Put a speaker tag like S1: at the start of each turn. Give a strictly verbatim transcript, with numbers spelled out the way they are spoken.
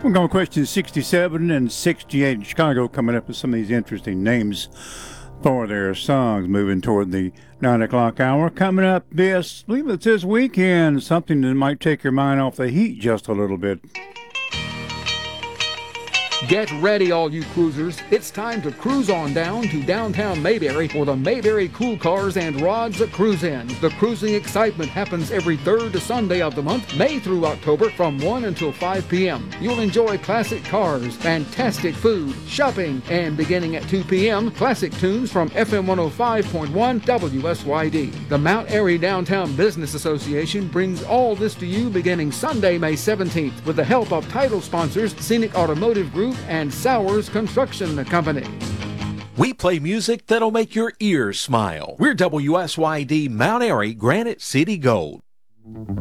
S1: We're going to question sixty-seven and sixty-eight in Chicago, coming up with some of these interesting names for their songs, moving toward the nine o'clock hour. Coming up this, I believe it's this weekend, something that might take your mind off the heat just a little bit.
S2: Get ready, all you cruisers. It's time to cruise on down to downtown Mayberry for the Mayberry Cool Cars and Rods Cruise In. The cruising excitement happens every third Sunday of the month, May through October, from one until five p.m. You'll enjoy classic cars, fantastic food, shopping, and beginning at two p.m., classic tunes from F M one oh five point one W S Y D. The Mount Airy Downtown Business Association brings all this to you beginning Sunday, May seventeenth, with the help of title sponsors Scenic Automotive Group and Sowers Construction Company.
S3: We play music that'll make your ears smile. We're W S Y D Mount Airy Granite City Gold.